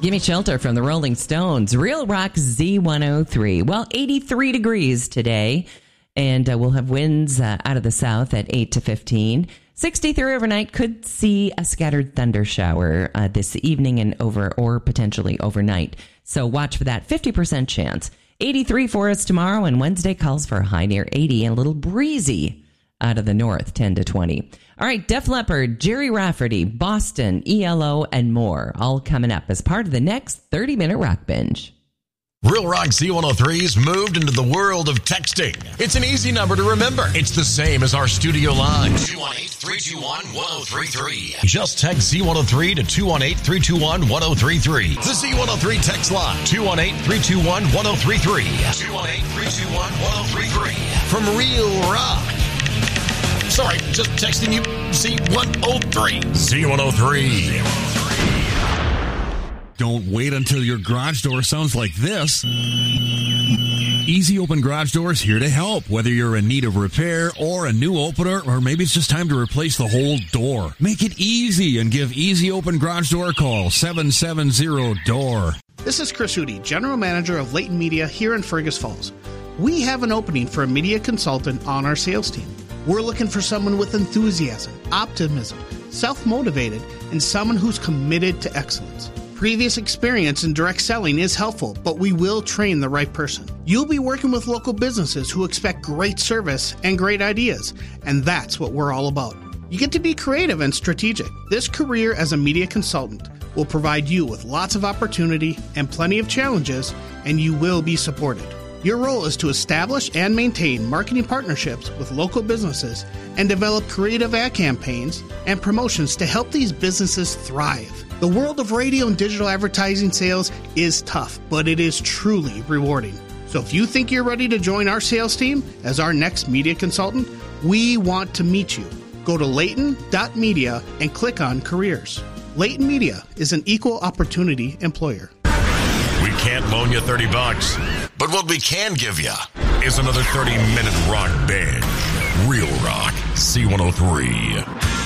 Gimme Shelter from the Rolling Stones. Real Rock Z103. Well, 83 degrees today, and we'll have winds out of the south at 8 to 15. 63 overnight. Could see a scattered thunder shower this evening and or potentially overnight. So watch for that. 50% chance. 83 for us tomorrow, and Wednesday calls for a high near 80 and a little breezy out of the north, 10 to 20. All right, Def Leppard, Jerry Rafferty, Boston, ELO, and more, all coming up as part of the next 30-minute Rock Binge. Real Rock Z103's moved into the world of texting. It's an easy number to remember. It's the same as our studio line. 218-321-1033. Just text Z103 to 218-321-1033. The Z103 text line. 218-321-1033. 218-321-1033. From Real Rock. Sorry, just texting you Z103. Z103. Don't wait until your garage door sounds like this. Easy Open Garage Doors here to help. Whether you're in need of repair or a new opener, or maybe it's just time to replace the whole door. Make it easy and give Easy Open Garage Door a call, 770-DOOR. This is Chris Hootie, General Manager of Leighton Media here in Fergus Falls. We have an opening for a media consultant on our sales team. We're looking for someone with enthusiasm, optimism, self-motivated, and someone who's committed to excellence. Previous experience in direct selling is helpful, but we will train the right person. You'll be working with local businesses who expect great service and great ideas, and that's what we're all about. You get to be creative and strategic. This career as a media consultant will provide you with lots of opportunity and plenty of challenges, and you will be supported. Your role is to establish and maintain marketing partnerships with local businesses and develop creative ad campaigns and promotions to help these businesses thrive. The world of radio and digital advertising sales is tough, but it is truly rewarding. So if you think you're ready to join our sales team as our next media consultant, we want to meet you. Go to Leighton.media and click on careers. Leighton Media is an equal opportunity employer. We can't loan you $30, but what we can give you is another 30-minute rock band. Real Rock Z103.